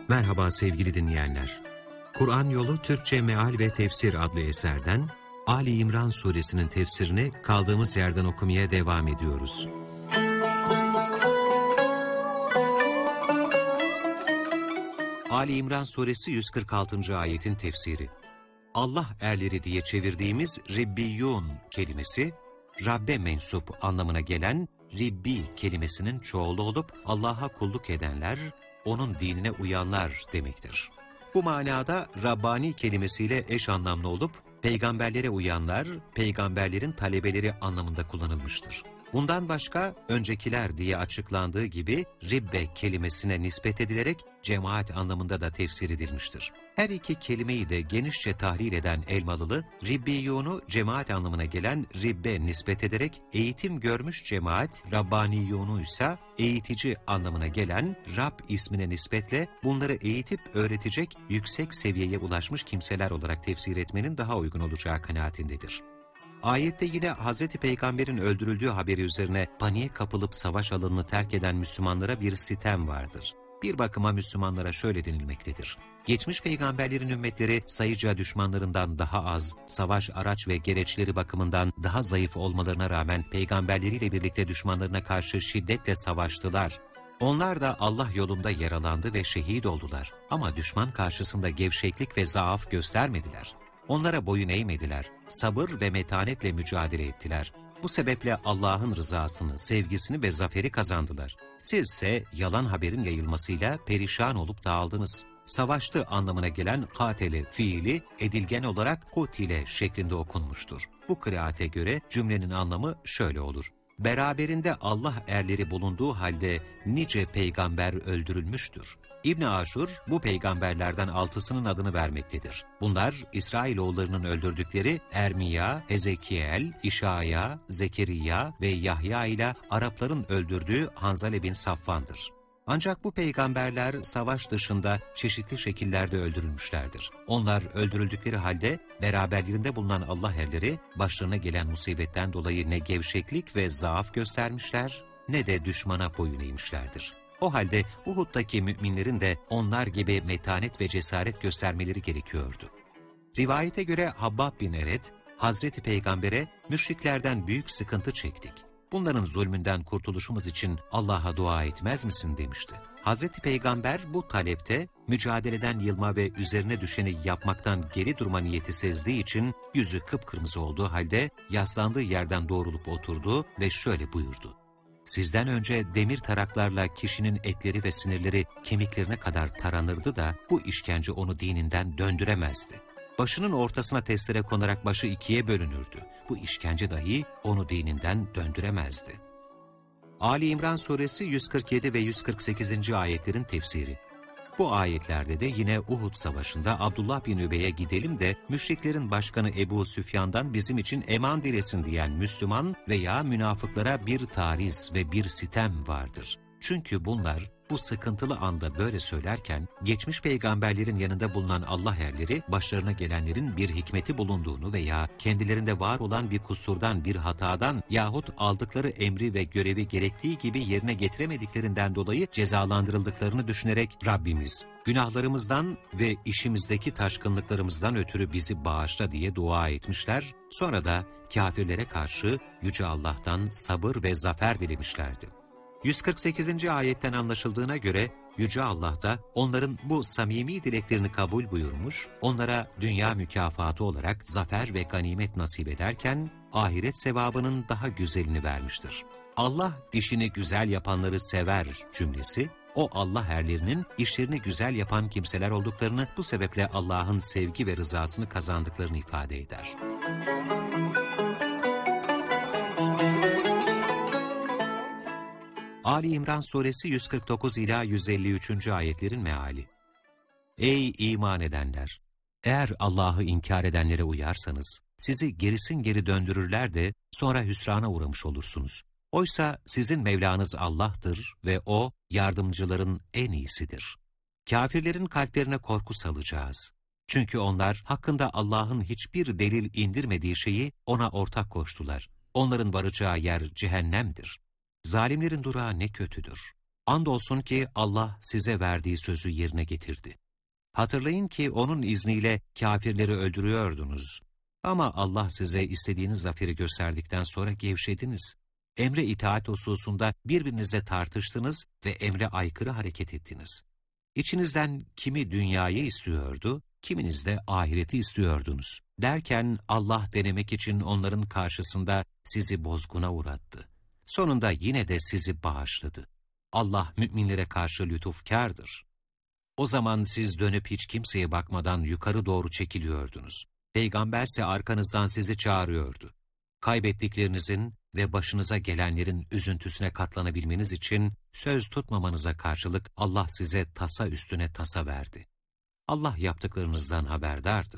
Merhaba sevgili dinleyenler. Kur'an Yolu Türkçe Meal ve Tefsir adlı eserden Ali İmran suresinin tefsirini kaldığımız yerden okumaya devam ediyoruz. Ali İmran suresi 146. ayetin tefsiri. Allah erleri diye çevirdiğimiz Ribbiyun kelimesi, Rabbe mensup anlamına gelen Ribbi kelimesinin çoğulu olup Allah'a kulluk edenler, onun dinine uyanlar demektir. Bu manada Rabbani kelimesiyle eş anlamlı olup, peygamberlere uyanlar, peygamberlerin talebeleri anlamında kullanılmıştır. Bundan başka öncekiler diye açıklandığı gibi Ribbe kelimesine nispet edilerek cemaat anlamında da tefsir edilmiştir. Her iki kelimeyi de genişçe tahlil eden Elmalılı, Ribbiyunu cemaat anlamına gelen Ribbe nispet ederek eğitim görmüş cemaat, Rabbaniyunu ise eğitici anlamına gelen Rab ismine nispetle bunları eğitip öğretecek yüksek seviyeye ulaşmış kimseler olarak tefsir etmenin daha uygun olacağı kanaatindedir. Ayette yine Hz. Peygamber'in öldürüldüğü haberi üzerine paniğe kapılıp savaş alanını terk eden Müslümanlara bir sitem vardır. Bir bakıma Müslümanlara şöyle denilmektedir. Geçmiş peygamberlerin ümmetleri sayıca düşmanlarından daha az, savaş araç ve gereçleri bakımından daha zayıf olmalarına rağmen peygamberleriyle birlikte düşmanlarına karşı şiddetle savaştılar. Onlar da Allah yolunda yaralandı ve şehit oldular. Ama düşman karşısında gevşeklik ve zaaf göstermediler. Onlara boyun eğmediler, sabır ve metanetle mücadele ettiler. Bu sebeple Allah'ın rızasını, sevgisini ve zaferi kazandılar. Sizse yalan haberin yayılmasıyla perişan olup dağıldınız. Savaştı anlamına gelen katele fiili edilgen olarak kutile şeklinde okunmuştur. Bu kıraate göre cümlenin anlamı şöyle olur. Beraberinde Allah erleri bulunduğu halde nice peygamber öldürülmüştür. İbn-i Aşur bu peygamberlerden 6'sının adını vermektedir. Bunlar İsrailoğullarının öldürdükleri Ermiya, Hezekiel, İşaya, Zekeriya ve Yahya ile Arapların öldürdüğü Hanzale bin Safvan'dır. Ancak bu peygamberler savaş dışında çeşitli şekillerde öldürülmüşlerdir. Onlar öldürüldükleri halde beraberlerinde bulunan Allah erleri başlarına gelen musibetten dolayı ne gevşeklik ve zaaf göstermişler ne de düşmana boyun eğmişlerdir. O halde Uhud'daki müminlerin de onlar gibi metanet ve cesaret göstermeleri gerekiyordu. Rivayete göre Habbab bin Eret, Hazreti Peygamber'e müşriklerden büyük sıkıntı çektik. Bunların zulmünden kurtuluşumuz için Allah'a dua etmez misin demişti. Hazreti Peygamber bu talepte mücadeleden yılma ve üzerine düşeni yapmaktan geri durma niyeti sezdiği için yüzü kıpkırmızı olduğu halde yaslandığı yerden doğrulup oturdu ve şöyle buyurdu. Sizden önce demir taraklarla kişinin etleri ve sinirleri kemiklerine kadar taranırdı da bu işkence onu dininden döndüremezdi. Başının ortasına testere konarak başı ikiye bölünürdü. Bu işkence dahi onu dininden döndüremezdi. Ali İmran suresi 147 ve 148. ayetlerin tefsiri. Bu ayetlerde de yine Uhud savaşında Abdullah bin Übey'e gidelim de müşriklerin başkanı Ebu Süfyan'dan bizim için eman dilesin diyen Müslüman veya münafıklara bir tariz ve bir sitem vardır. Çünkü bunlar bu sıkıntılı anda böyle söylerken geçmiş peygamberlerin yanında bulunan Allah erleri başlarına gelenlerin bir hikmeti bulunduğunu veya kendilerinde var olan bir kusurdan, bir hatadan yahut aldıkları emri ve görevi gerektiği gibi yerine getiremediklerinden dolayı cezalandırıldıklarını düşünerek Rabbimiz günahlarımızdan ve işimizdeki taşkınlıklarımızdan ötürü bizi bağışla diye dua etmişler. Sonra da kafirlere karşı Yüce Allah'tan sabır ve zafer dilemişlerdi. 148. ayetten anlaşıldığına göre Yüce Allah da onların bu samimi dileklerini kabul buyurmuş, onlara dünya mükafatı olarak zafer ve ganimet nasip ederken ahiret sevabının daha güzelini vermiştir. Allah işini güzel yapanları sever cümlesi, o Allah erlerinin işlerini güzel yapan kimseler olduklarını, bu sebeple Allah'ın sevgi ve rızasını kazandıklarını ifade eder. Ali İmran suresi 149 ila 153. ayetlerin meali. Ey iman edenler! Eğer Allah'ı inkar edenlere uyarsanız, sizi gerisin geri döndürürler de sonra hüsrana uğramış olursunuz. Oysa sizin Mevlanız Allah'tır ve O, yardımcıların en iyisidir. Kafirlerin kalplerine korku salacağız. Çünkü onlar hakkında Allah'ın hiçbir delil indirmediği şeyi ona ortak koştular. Onların varacağı yer cehennemdir. Zalimlerin durağı ne kötüdür. Andolsun ki Allah size verdiği sözü yerine getirdi. Hatırlayın ki onun izniyle kâfirleri öldürüyordunuz. Ama Allah size istediğiniz zaferi gösterdikten sonra gevşediniz. Emre itaat hususunda birbirinizle tartıştınız ve emre aykırı hareket ettiniz. İçinizden kimi dünyayı istiyordu, kiminiz de ahireti istiyordunuz. Derken Allah denemek için onların karşısında sizi bozguna uğrattı. Sonunda yine de sizi bağışladı. Allah müminlere karşı lütufkârdır. O zaman siz dönüp hiç kimseye bakmadan yukarı doğru çekiliyordunuz. Peygamberse arkanızdan sizi çağırıyordu. Kaybettiklerinizin ve başınıza gelenlerin üzüntüsüne katlanabilmeniz için söz tutmamanıza karşılık Allah size tasa üstüne tasa verdi. Allah yaptıklarınızdan haberdardır.